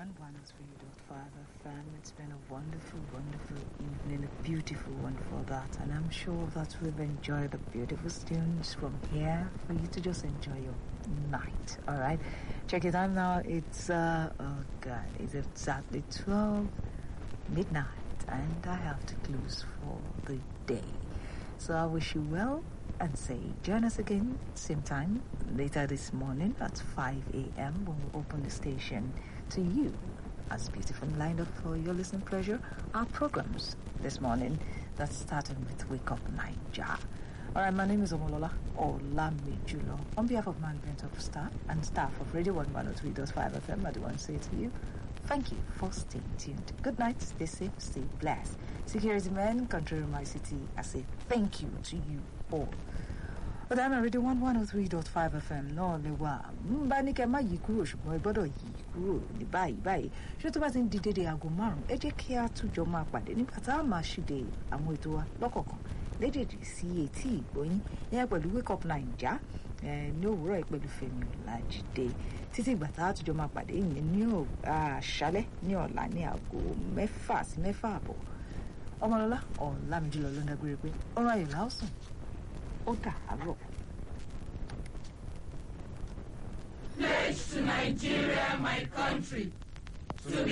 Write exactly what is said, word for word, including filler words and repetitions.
one one three point five F M. It's been a wonderful, wonderful evening, a beautiful one for that. And I'm sure that we've enjoyed the beautiful tunes from here for you to just enjoy your night. All right. Check it out now. It's, uh, oh God, it's exactly twelve midnight. And I have to close for the day. So I wish you well and say join us again same time later this morning at five a.m. when we open the station to you as beautiful lined up for your listening pleasure our programs this morning that started with Wake Up Naija. Alright, my name is Omolola Olamijulo. On behalf of management of staff and staff of Radio one oh three point five F M, I do want to say to you, thank you for staying tuned. Good night, stay safe, stay blessed. Security men, control my city, I say thank you to you all. But I'm already one oh three point five F M. No, le wa. Mba ni ke ma yi kúrò ṣùgbọ́n ẹ gbọ́dọ̀ yí kúrò ní báyìí báyìí. Ṣé tó bá ti ń di dédé aago márùn-ún, ẹ jẹ́ kí a tún jọ máa pàdé nígbà tá a máa ṣíde àwọn ètò wa lọ́kọ̀ọ̀kan. Lédèdè sí etí ìgbóyin. Ìyẹn pẹ̀lú Wake Up Naija. Ní òwúrọ̀ yìí pẹ̀lú Fẹ́mi Ọlájídé. Títí ìgbà tá a tún jọ máa pàdé ìyẹn ní àṣálẹ́ ní ọ̀la ní aago mẹ́fà sí mẹ́fà àbọ̀. Ọmọlọ́lá Ọlámíjùlọ ló ń dágbére pé ọ̀rọ̀ ayọ̀ la ó sùn. Ó dàárọ̀. Pledge to Nigeria, my country, to be